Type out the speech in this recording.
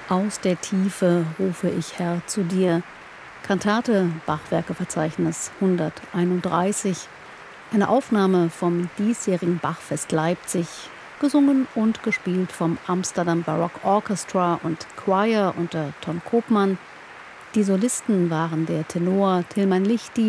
Aus der Tiefe rufe ich, Herr, zu dir. Kantate, Bachwerkeverzeichnis 131. Eine Aufnahme vom diesjährigen Bachfest Leipzig, gesungen und gespielt vom Amsterdam Baroque Orchestra und Choir unter Ton Koopman. Die Solisten waren der Tenor Tilman Lichti